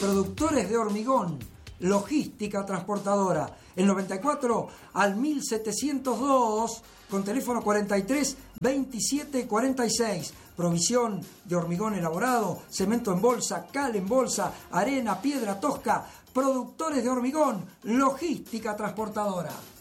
Productores de Hormigón, logística transportadora. El 94 al 1702, con teléfono 43 27 46. Provisión de hormigón elaborado, cemento en bolsa, cal en bolsa, arena, piedra tosca. Productores de Hormigón, logística transportadora.